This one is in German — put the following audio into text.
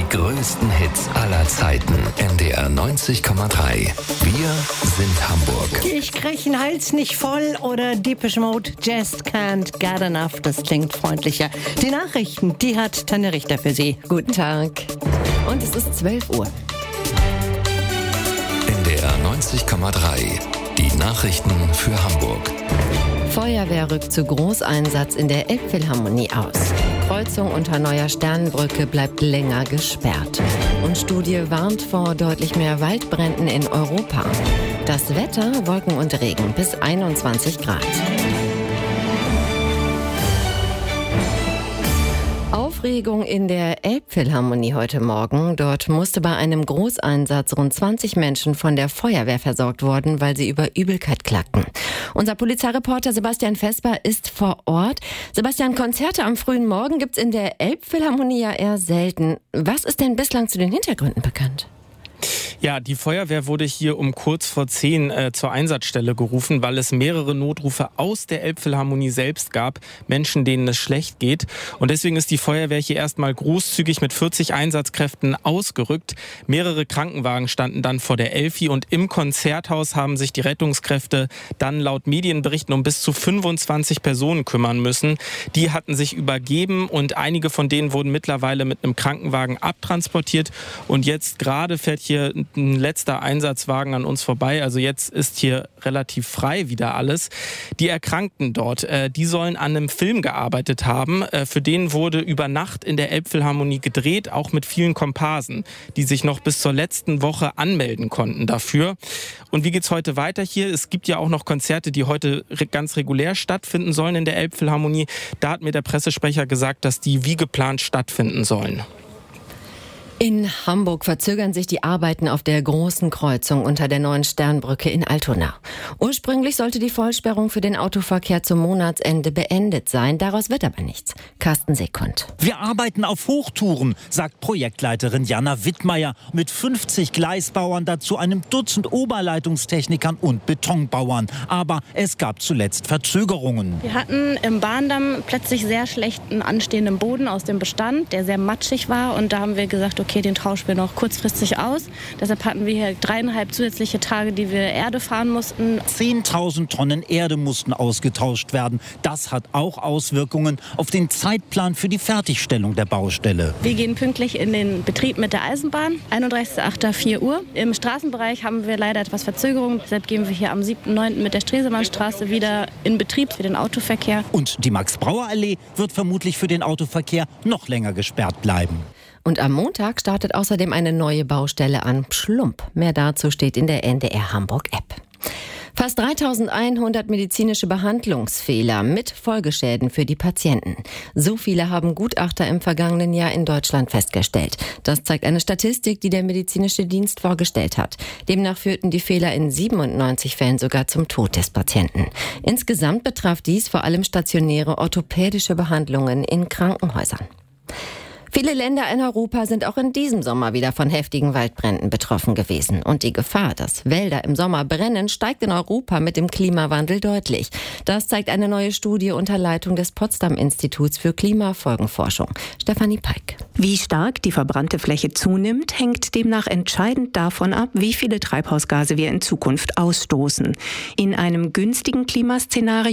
größten Hits aller Zeiten. NDR 90,3. Wir sind Hamburg. Ich krieg den Hals nicht voll oder Depeche Mode Just Can't Get Enough. Das klingt freundlicher. Die Nachrichten, die hat Tanja Richter für Sie. Guten Tag. Und es ist 12 Uhr. NDR 90,3. Die Nachrichten für Hamburg. Feuerwehr rückt zu Großeinsatz in der Elbphilharmonie aus. Kreuzung unter Neuer Sternbrücke bleibt länger gesperrt. Und Studie warnt vor deutlich mehr Waldbränden in Europa. Das Wetter, Wolken und Regen bis 21 Grad. Aufregung in der Elbphilharmonie heute Morgen. Dort musste bei einem Großeinsatz rund 20 Menschen von der Feuerwehr versorgt worden, weil sie über Übelkeit klagten. Unser Polizeireporter Sebastian Vesper ist vor Ort. Sebastian, Konzerte am frühen Morgen gibt's in der Elbphilharmonie ja eher selten. Was ist denn bislang zu den Hintergründen bekannt? Ja, die Feuerwehr wurde hier um kurz vor 10 zur Einsatzstelle gerufen, weil es mehrere Notrufe aus der Elbphilharmonie selbst gab, Menschen, denen es schlecht geht. Und deswegen ist die Feuerwehr hier erstmal großzügig mit 40 Einsatzkräften ausgerückt. Mehrere Krankenwagen standen dann vor der Elfi und im Konzerthaus haben sich die Rettungskräfte dann laut Medienberichten um bis zu 25 Personen kümmern müssen. Die hatten sich übergeben und einige von denen wurden mittlerweile mit einem Krankenwagen abtransportiert. Und jetzt gerade fährt hier ein letzter Einsatzwagen an uns vorbei. Also jetzt ist hier relativ frei wieder alles. Die Erkrankten dort, die sollen an einem Film gearbeitet haben. Für den wurde über Nacht in der Elbphilharmonie gedreht, auch mit vielen Komparsen, die sich noch bis zur letzten Woche anmelden konnten dafür. Und wie geht's heute weiter hier? Es gibt ja auch noch Konzerte, die heute ganz regulär stattfinden sollen in der Elbphilharmonie. Da hat mir der Pressesprecher gesagt, dass die wie geplant stattfinden sollen. In Hamburg verzögern sich die Arbeiten auf der großen Kreuzung unter der Neuen Sternbrücke in Altona. Ursprünglich sollte die Vollsperrung für den Autoverkehr zum Monatsende beendet sein. Daraus wird aber nichts. Carsten Sekund. Wir arbeiten auf Hochtouren, sagt Projektleiterin Jana Wittmeier. Mit 50 Gleisbauern, dazu einem Dutzend Oberleitungstechnikern und Betonbauern. Aber es gab zuletzt Verzögerungen. Wir hatten im Bahndamm plötzlich sehr schlechten anstehenden Boden aus dem Bestand, der sehr matschig war. Und da haben wir gesagt, okay, den tauschen wir noch kurzfristig aus. Deshalb hatten wir hier 3,5 zusätzliche Tage, die wir Erde fahren mussten. 10.000 Tonnen Erde mussten ausgetauscht werden. Das hat auch Auswirkungen auf den Zeitplan für die Fertigstellung der Baustelle. Wir gehen pünktlich in den Betrieb mit der Eisenbahn. 31.08. 4 Uhr. Im Straßenbereich haben wir leider etwas Verzögerung. Deshalb gehen wir hier am 7.9. mit der Stresemannstraße wieder in Betrieb für den Autoverkehr. Und die Max-Brauer-Allee wird vermutlich für den Autoverkehr noch länger gesperrt bleiben. Und am Montag startet außerdem eine neue Baustelle an Schlump. Mehr dazu steht in der NDR Hamburg-App. Fast 3.100 medizinische Behandlungsfehler mit Folgeschäden für die Patienten. So viele haben Gutachter im vergangenen Jahr in Deutschland festgestellt. Das zeigt eine Statistik, die der medizinische Dienst vorgestellt hat. Demnach führten die Fehler in 97 Fällen sogar zum Tod des Patienten. Insgesamt betraf dies vor allem stationäre orthopädische Behandlungen in Krankenhäusern. Viele Länder in Europa sind auch in diesem Sommer wieder von heftigen Waldbränden betroffen gewesen. Und die Gefahr, dass Wälder im Sommer brennen, steigt in Europa mit dem Klimawandel deutlich. Das zeigt eine neue Studie unter Leitung des Potsdam-Instituts für Klimafolgenforschung. Stefanie Peik. Wie stark die verbrannte Fläche zunimmt, hängt demnach entscheidend davon ab, wie viele Treibhausgase wir in Zukunft ausstoßen. In einem günstigen Klimaszenario